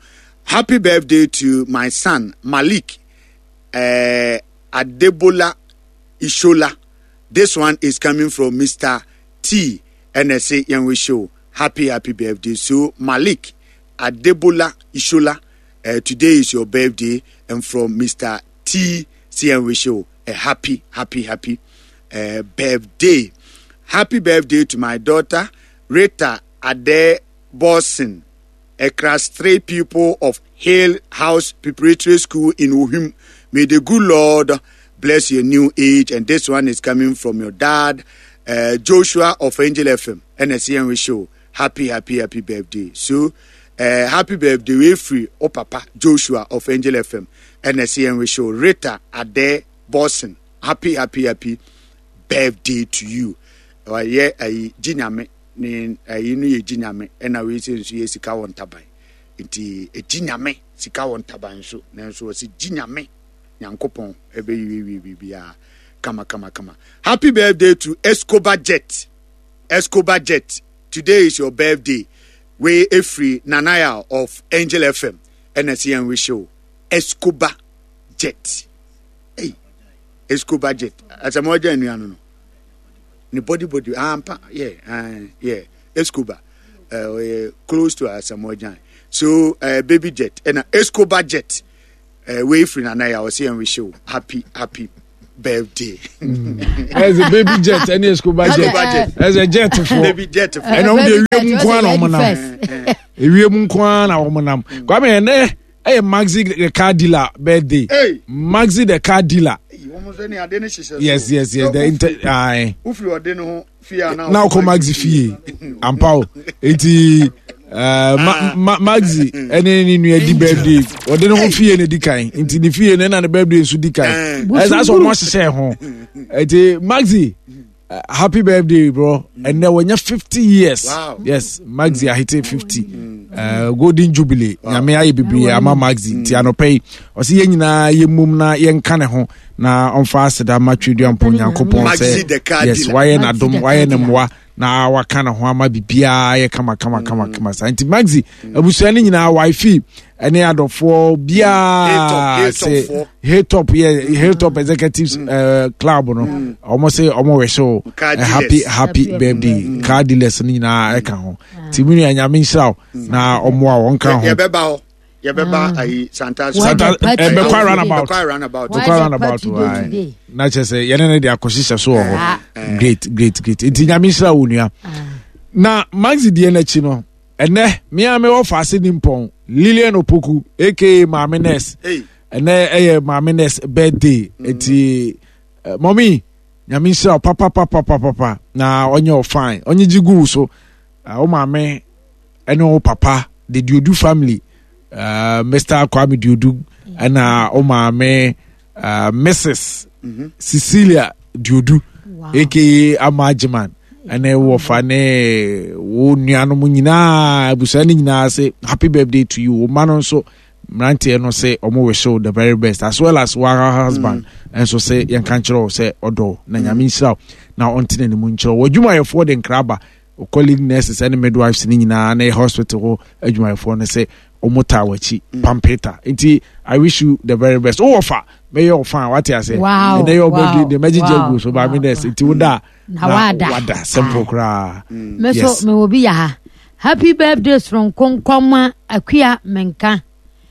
Happy birthday to my son Malik uh, Adebola Ishola. This one is coming from Mister T N S A Young Show. Happy happy birthday. So Malik Adebola Ishola, uh, today is your birthday, and from Mister T C N Show, a happy happy happy uh, birthday. Happy birthday to my daughter Rita Ade Boston, a class three pupil of Hale House Preparatory School in Ohim. May the good Lord bless your new age. And this one is coming from your dad, uh, Joshua of Angel F M, N S C N Show. Happy, happy, happy birthday. So, uh, happy birthday, we free, oh Papa, Joshua of Angel F M, N S C N Show. Rita Ade Boston. Happy, happy, happy birthday to you. Oh, yeah, I, Jinyame. Ni ayinu ye jinyame ena we se nso ye sika won taban nti e jinyame sika won taban so na nso se jinyame nyankopon ebe wi wi bia kama kama kama. Happy birthday to Escobar Jet. Escobar Jet, today is your birthday. We Efri Nanaya of Angel F M N S C N we show Escobar Jet. Hey, Escobar Jet asamoja enu anu no ni body body ampa yeah uh, yeah Escobar uh, close to Asamoah. So uh, baby jet and uh, Escobar Jet uh, way free Nanaya was here and we show happy happy birthday. Mm. As a baby jet and Escobar jet. jet as a jet for baby jet for and on the room kwan omonam e wiem kwan na omonam kwame ne eh Maxi the car dealer birthday. Hey. Maxi the car dealer. Yes, yes, yes. The inter I. Now come Maxi fee. Ampao. Eti uh Maxi any new di birthday. Or dey no fee any di kind. Inti the fee na na birthday so di kind. As that's what much say ho. Eti Maxi Uh, happy birthday, bro. Mm. And now when you're fifty years. Wow. Yes, Maxi, I hit fifty. Mm. Uh, golden jubilee. Wow. Nyame aye bibi ama Maxi. Ti anopay. Osi ye nyina ye mum na ye nkane ho na onfa seda matwedu ampo nyankopon se. Yes, why na dom, why na mwa na wakana ho ama bibia ye kama kama kama kama. Santi Maxi, abusuani nyina wifi ene adofo bia say Hilltop yeah Hilltop Executives uh, Club no almost say almost we show happy happy birthday card dealers ni na e kan ho timuni anyame nshira na omo a won kan ho ye beba ho ye beba ai Santa Santa e be kwa run about kwa run about na che say ye ne dey akoshisha so ho great great great nti nyame nshira wonua na Maxi die na chi no ene me a me wo fa se nimpon Lilian Opoku aka Mamines hey ene eh Mamines birthday eti uh, mommy nyame nshira papa papa papa papa na onye fine onye jigu so uh, o mame ene o papa the Diodu family uh, Mister Kwame Diodu ana o mame uh, Missus Mm-hmm. Cecilia Diodu wow. aka Amajiman ene wo fa ne wo nuano mu nyina abusani nyina say happy birthday to you o man so mrantie no say omo we show the very best as well as our husband mm. and so say yen kan kire say odo na nyame nshira na ontene ne mu nkire wadwuma yefo de nkraba o colleague nurses and midwives ni nyina na hospital ho adwuma yefo no say omo tawachi mm. pampeta nti I wish you the very best o offer may you fine what you say wow. and then you wow. the magic wow. go so ba me nurse nti woda na wada wada simple kra me so me will be ya happy birthday from konkoma akua menka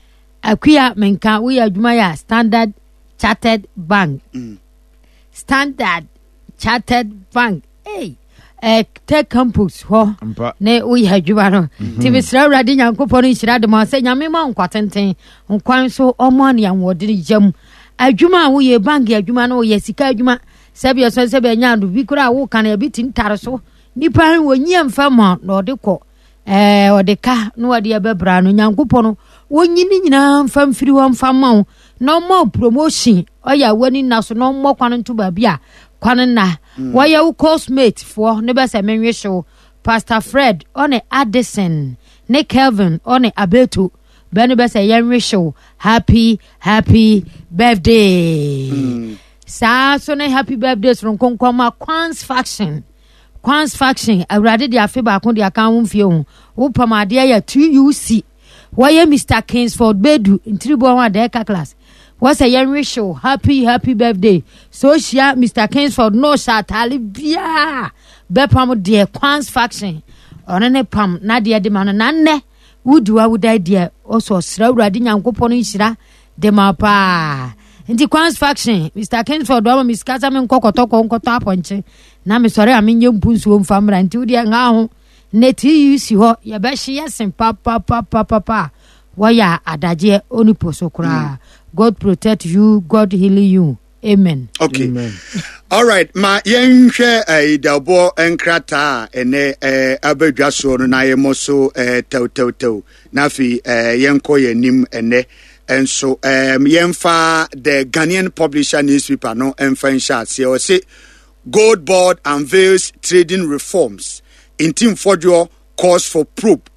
akua menka we adwuma ya Standard Chartered Bank mm. Standard Chartered Bank hey eh tech campus ho ne we adwuma no ti misra urade nyankopon nhira de ma se nyame ma nkwatenten nkwan so omon ya nwode jam adwuma wo ye bank adwuma no ye sika adwuma sabi so sabi nyaando bi kura wo kan ya bitin tare so nipa wo nyia mfama no de ko eh odeka no wade ya bebra no nyankopon wo nyini nyina mfam firi wo mfama no mo promotion oya wani naso no mo kwan nto ba bia kwan na wo ya wo cosmate for ne be se menwe show Pastor Fred on Addison ne Kelvin on Abeto bene be se yenwe show happy happy birthday mm. Sa so na happy birthday from konkoma Quans faction Quans faction awrade dia fe ba kon dia kan wo mfie ho wo pamade ya two U C Why Mister Kingsford Bedu in Tribuan Deka class? What's a young show? Happy, happy birthday. So she Mister Kingsford no shot Alibia. Bepam dear Quans faction. Or any pam, Nadia de Mananane. Would do I would idea also slow riding and coupon shira de mapa. In the Quans faction, Mister Kingsford, Miss Casaman Cocotoko, Cotop ponche. Now, Miss Sorry, I mean, young Punsu family and two dear now. Neti use you, Yabashi, yes, and papa, papa, papa. Why, Adaje, only posokra. God protect you, God heal you. Amen. Okay. Amen. All right. Ma yenhwe eh dabo enkrata ene eh abadwaso no na yemoso eh tew tew tew. Na fi eh yenko yenim ene enso um yemfa the Ghanaian Publisher newspaper no emfa nsha o say Gold Board unveils trading reforms. Intim Fodio calls for probe.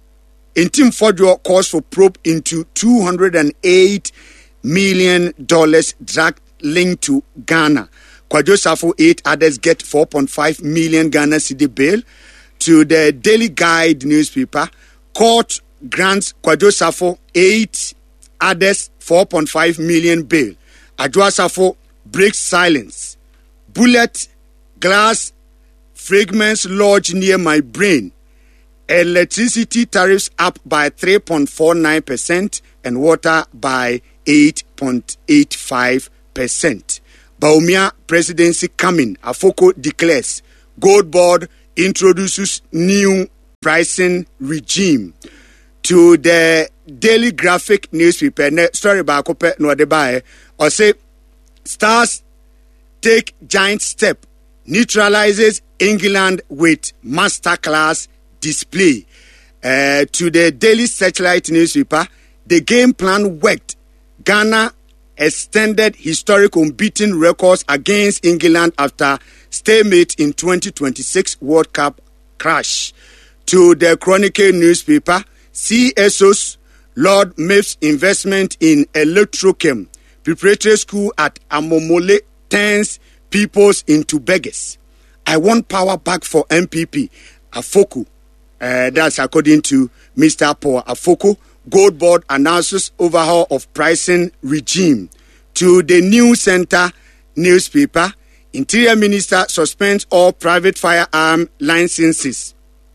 Intim Fodio calls for probe into two hundred eight million dollars drug linked to Ghana. Kwadwo Safo, eight others get four point five million Ghana cedi bail. To the Daily Guide newspaper, court grants Kwadwo Safo, eight others four point five million bail. Adwoa Safo breaks silence. Bullet glass fragments lodge near my brain. Electricity tariffs up by three point four nine percent and water by eight point eight five percent. Bawumia presidency coming. Afoko declares Gold Board introduces new pricing regime. To the Daily Graphic newspaper, story about Kope no Adebaye, or say Stars take giant step, neutralizes England with masterclass display. Uh, to the Daily Searchlight newspaper, the game plan worked. Ghana extended historic unbeaten records against England after stalemate in twenty twenty-six World Cup crash. To the Chronicle newspaper, C S O's Lord Mayo's investment in Electrochem preparatory school at Amomole turns peoples into beggars. I want power back for M P P. Afoko. Uh, that's according to Mister Paul Afoko. Gold Board announces overhaul of pricing regime. To the New Center newspaper, Interior Minister suspends all private firearm licenses.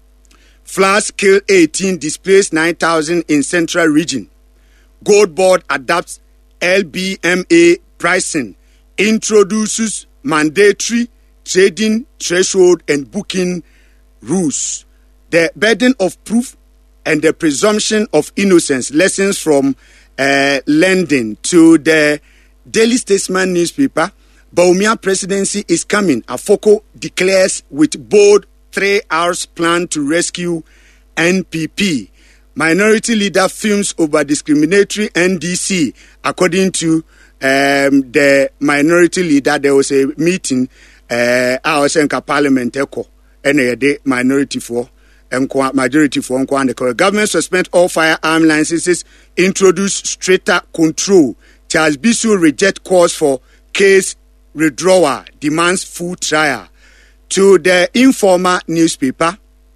Floods kill eighteen, displaced nine thousand in Central Region. Gold Board adapts L B M A pricing, introduces mandatory trading threshold and booking rules. The burden of proof and the presumption of innocence, lessons from uh, lending. To the Daily Statesman newspaper, Bawumia presidency is coming. Afoko declares with bold three hours plan to rescue N P P. Minority leader fumes over discriminatory N D C. According to um, the minority leader, there was a meeting. Uh, I was in Parliament Echo, and a minority for. Majority for the government suspend all firearm licenses, introduce stricter control. Charles Bisu reject calls for case withdrawal, demands full trial. To the Informer newspaper,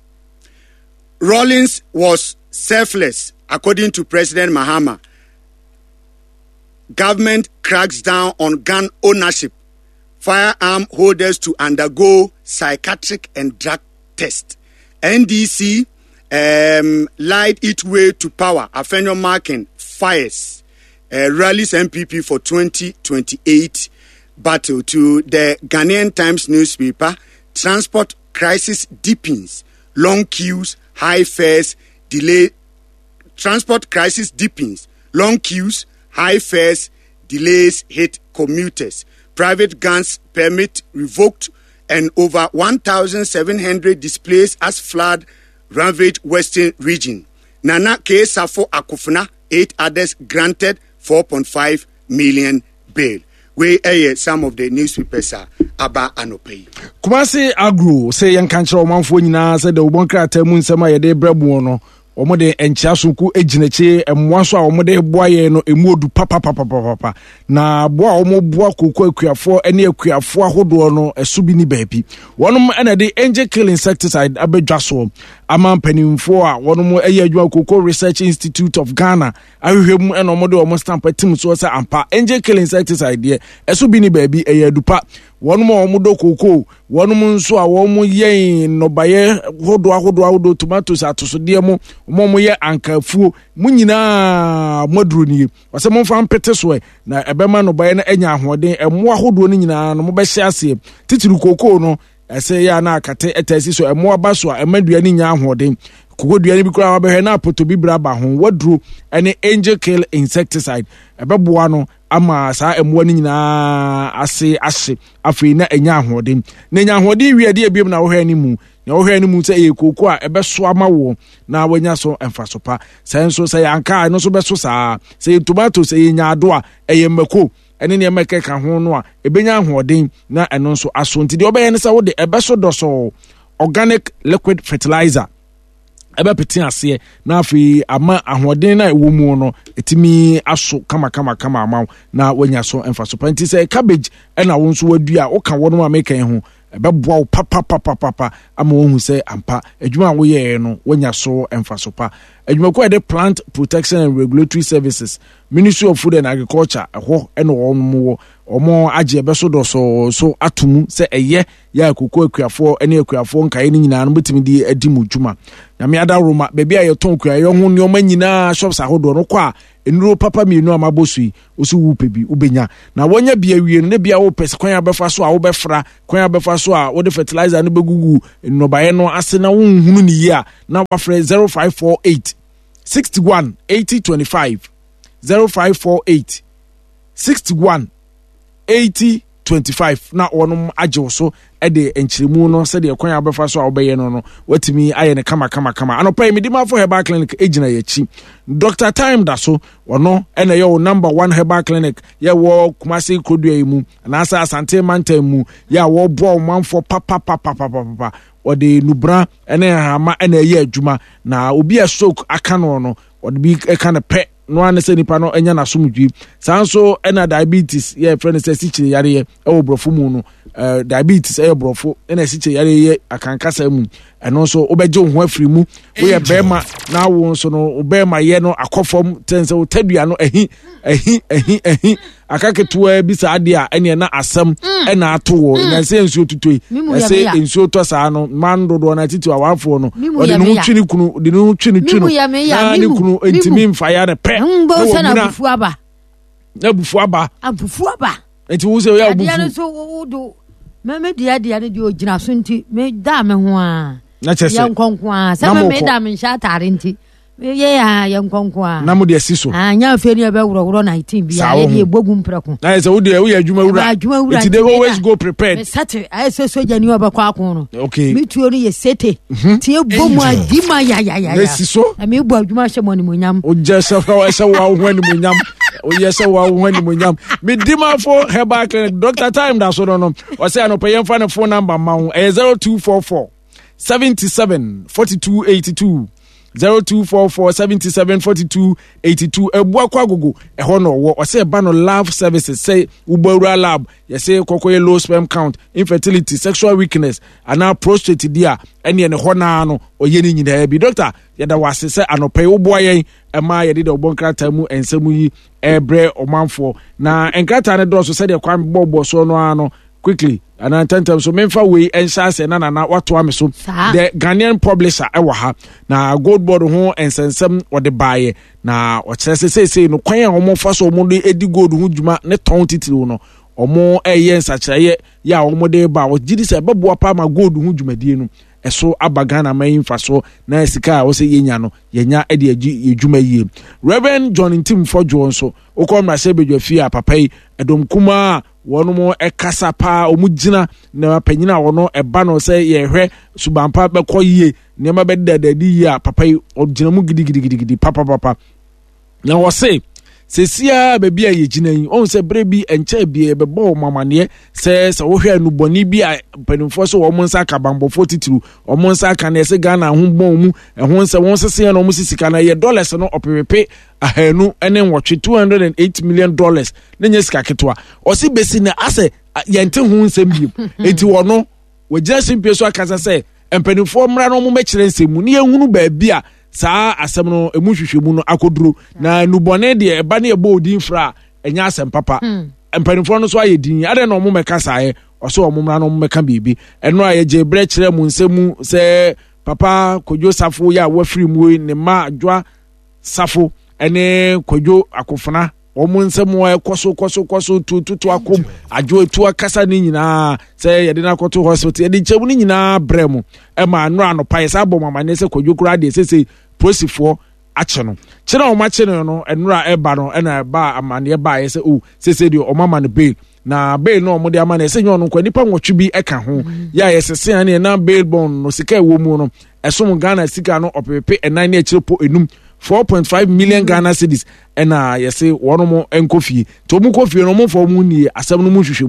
Rawlings was selfless, according to President Mahama. Government cracks down on gun ownership. Firearm holders to undergo psychiatric and drug test. N D C um, lied its way to power. Afenyo Markin fires, uh, rallies M P P for twenty twenty-eight battle. To the Ghanaian Times newspaper, transport crisis deepens. Long queues, high fares, delay. Transport crisis deepens. Long queues, high fares, delays hit commuters. Private guns permit revoked. And over one thousand seven hundred displaced as flood ravaged Western region. Nana K. Safo Akufuna, eight others granted four point five million bail. We air some of the newspapers are aba anope. Kumasi Agro say yan kanchro manfo nyina say the ubon krata mu nsema ye de brebu no omo de enchia sonku ejinache emwa so a omo de boa ye no emu odu papa papa papa na boa omo boa kokko akuafo ene akuafo ahodo no esu bi ni baabi wonom ena de Angel Kill Insecticide abedwa so ama mpanimfo a wonom eye adwa kokko Research Institute of Ghana ahwehwem ena omo de omo stamp atim so say ampa Angel Kill Insecticide de esu bi ni baabi eye adupa wonom omo do kokko wonom nso a womo yen no baye hodo ahodo ahodo tomatoes atosode mo omo ye ankafuo munyina modroni wase momfa mpete so na ebema no baye na enya ahoden emo ahodo no nyina no mobehye ase titiru kokko no ese ya na akate etasi so emo abaso a emaduani nya ahoden kokko duani bi kura wabehwe na apoto bi braba ho wadru ene Angel Kill Insecticide ebeboa no ama saa emo ni nyina ase ahye afei na enya ahoden na enya ahoden wi ade ebiem na wo hwe animu na wo hwe animu se e kokko a ebeso ama wo na wanya so emfa so pa sai nso sai anka no so beso saa sai tomato sai nya ado a eye mako ene ne meke ka ho no a ebenya ahoden na eno nso aso nti de obeye ne sa wo de ebeso doso organic liquid fertilizer ebe peti ase na afi ama ahoden na ewo mu no etimi aso kama kama kama ama na wanya so emfa so pa nti say cabbage ena wo nso wadua wo ka wo no ameka ho ebeboa papa papa papa ama wo hu say ampa adwuma wo ye no wanya so emfa so pa adwuma ko de Plant Protection and Regulatory Services Ministry of Food and Agriculture ho eno wo mo omo age ebeso do so so atumu se eye ya kokko akuafo ene akuafo nkae ni nyina no betimi di adimu dwuma nyame ada roma bebi aye ton akuaye ho ne o manyina shops ahodo no kwa enuro papa mienu amabosui osu wu pebi ubenya na wonya bia wie ne bia wo pese kwan abefa so a wo befra kwan abefa so a wo de fertilizer no begugu enobaye no ase na wo nhunu ni yi a na wafre zero five four eight sixty-one eighty twenty-five zero five four eight sixty-one eighty twenty-five na wonum agye so e de enchiremu no se de kwan abefa so a obeye no no watimi aye ne kama kama kama anopa medima for herbal clinic ejina yachi Doctor Time da so wono ena yo number one herbal clinic ye wo Kumasi Kodua mu na asa Asante Mantam mu ya wo bo manfo papa papa papa papa ode nubra ene hama ena ye adwuma na obi a stroke aka no no ode bi eka ne pe no ane se nipa no enya na somdwi sanso ena diabetes ye friend say sichire yare ye e wo brofo mu no uh, diabetes e brofo ena sichire yare ye akankasa mu eno so obeje ho afiri mu wo ye bema na wo so no obema ye no akofom tense wo tadua no ehi ehi ehi ehi akaketua bi sa ade a ene na asem ena ato wo na se ensuo tutoi se ensuo to sa no mandodo na titi wa wafo no ode no twini kunu de no twini twino na ni kunu entimi mfa ya ne pe mbo se na bufu aba na bufu aba abufu aba enti wo se ya bufu dia no so wo me me dia dia ne di ogina so nti me da me ho a na chese ya nkonko a se me da me sha tare nti ye ya ya nkonko a na mo de siso anya afeni e be wuro wuro nineteen bi ya ye bogu mprako na se wo de wo ya adwuma wura nti they always go prepared me sate I say soja ni obakwa akon no okay me tuo no ye sete ti e bomu adima ya ya ya ya siso na me bu adwuma hye mo ni monyam o je se fa se wa ho ni monyam o ye se wa ho ni monyam me dima for herbal clinic Doctor Time da so no no o say no pay mfa ne phone number ma ho zero two four four seventy-seven forty-two eighty-two zero two four four seventy-seven forty-two eighty-two ebu kwa gogo e ho no wo o say ba no love services say ubawura lab ye say kokoye low sperm count infertility sexual weakness ana prostate dia ene ne ho na no oye ni nyina bi doctor ye da wase say anopai ubo yen e ma ye de obon krata mu ensemu yi ebre omanfo na enkrata ne do so say de kwa bobo so no ano quickly and I tell them so memfa we enshase na na na wato am so the Ghanaian publisher e wa ha na gold board ho ensensem o de baye na o kyerese sese no kwan a omo fa so omo de edi gold ho dwuma ne ton titiri no omo eye nsakireye ya omo de ba o gidi se bebo pa ma gold ho dwumadie no eso abagana mayin fa so na sika o se yenya no yenya e de agi edwuma yie Reverend John Tim Fojo nso o ko mra se bedwa fi a papai edom kuma wono mo ekasa pa omugina na panyina wono eba no se ye hwe subampa be koyie nema be dadadi yi a papai ogina mu gidi gidi gidi papa papa na wo se sesia baby a yegyina yi on se bre bi enche bi bebo mamane se se wo hwe nuboni bi a panimfo so wo monsa ka bambofo titiru wo monsa ka na se Ghana ho bon mu ehon se won sese na wo sisika na ye dollars no opepepe ahanu ene nwotwe two hundred eight million dollars na nya sika ketwa o si besi na ase yente ho nsem bi enti wo no wo gya simpie so akasa se empanimfo mra no mo mekire nsemu ne ehunu ba bi a saa asem no emu hwehwemu no akoduro na nubone de eba na ebo odin fra enya asem papa empanimfo no so aye din ade na omo meka saaye oso omo mra no omo meka bibi eno aye je bre kire mu nsemu se papa Kojo Safo ya wafiri mu ne ma adwa Safo ene Kojo Akofana omo nsemu ekoso koso koso tututu akom adwo etu akasa ni nyina se yede na koto hospital yede chemu ni nyina bremu e ma anu anopa yesa bom mama ne se Kojo kura de sese prosifo ache no kire o ma che no enura eba no ena ba amane ba yese o sese de o mama no bail na bail no mo de ama na se nyo no kwa nipa nwotwe bi eka ho ya yesese ane na bail bond no sika ewo mu no esom Ghana sika no opepe enan na akire po enum four point five million Ghana cedis ena yese wono mo enkofie to mu kofie no mo fo mu ni asem no mu hwehwe